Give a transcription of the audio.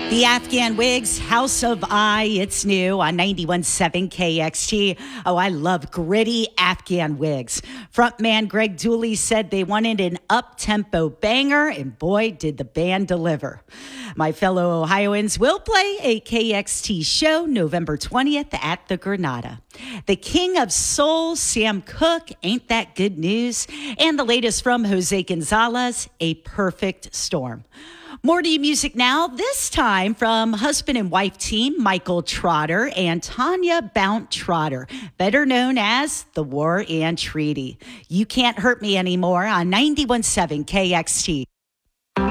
The Afghan Wigs, House of I, it's new on 91.7 KXT. Oh, I love gritty Afghan Wigs. Frontman Greg Dooley said they wanted an up-tempo banger, and boy, did the band deliver. My fellow Ohioans will play a KXT show November 20th at the Granada. The King of Soul, Sam Cooke, ain't that good news? And the latest from Jose Gonzalez, A Perfect Storm. More to you music now, this time from husband and wife team Michael Trotter and Tanya Bount Trotter, better known as The War and Treaty. You Can't Hurt Me Anymore on 91.7 KXT.